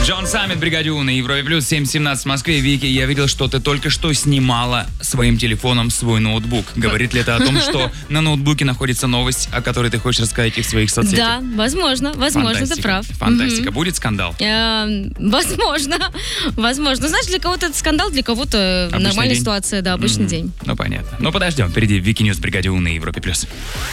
Джон Саммит, Бригаде У на Европе Плюс, 7:17 в Москве. Вики, я видел, что ты только что снимала своим телефоном свой ноутбук. Говорит ли это о том, что на ноутбуке находится новость, о которой ты хочешь рассказать и в своих соцсетях? Да, возможно, ты прав. Фантастика. Будет скандал? Возможно. Ну, знаешь, для кого-то это скандал, для кого-то Обычный нормальная день. ситуация, да, обычный день. Ну, понятно. Ну, подождем. Впереди Вики Ньюс, Бригаде У на Европе Плюс.